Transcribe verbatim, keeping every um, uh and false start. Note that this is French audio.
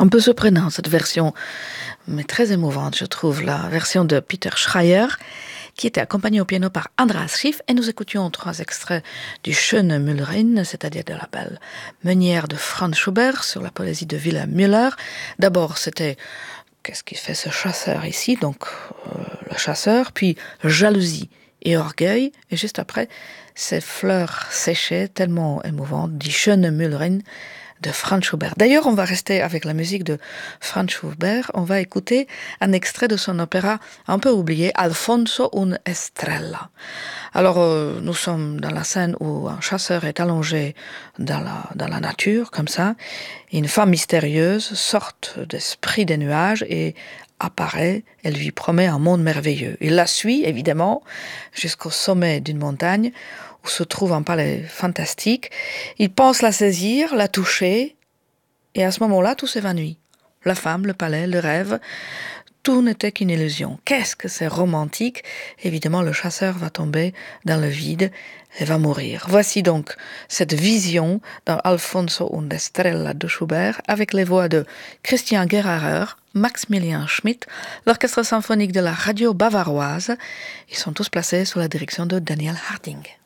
un peu surprenant cette version, mais très émouvante, je trouve, la version de Peter Schreier, qui était accompagné au piano par Andras Schiff, et nous écoutions trois extraits du Schöne Müllerin, c'est-à-dire de la belle meunière de Franz Schubert sur la poésie de Wilhelm Müller. D'abord, c'était qu'est-ce qui fait ce chasseur ici, donc euh, le chasseur, puis jalousie et orgueil, et juste après, ces fleurs séchées, tellement émouvantes, Die Schöne Müllerin de Franz Schubert. D'ailleurs, on va rester avec la musique de Franz Schubert. On va écouter un extrait de son opéra un peu oublié, Alfonso und Estrella. Alors, euh, nous sommes dans la scène où un chasseur est allongé dans la, dans la nature, comme ça. Et une femme mystérieuse sort d'esprit des nuages et apparaît, elle lui promet un monde merveilleux. Il la suit, évidemment, jusqu'au sommet d'une montagne, où se trouve un palais fantastique. Il pense la saisir, la toucher, et à ce moment-là, tout s'évanouit. La femme, le palais, le rêve, tout n'était qu'une illusion. Qu'est-ce que c'est romantique! Évidemment, le chasseur va tomber dans le vide et va mourir. Voici donc cette vision dans Alfonso und Estrella de Schubert, avec les voix de Christian Gerhaher, Maximilian Schmidt, l'orchestre symphonique de la radio bavaroise. Ils sont tous placés sous la direction de Daniel Harding.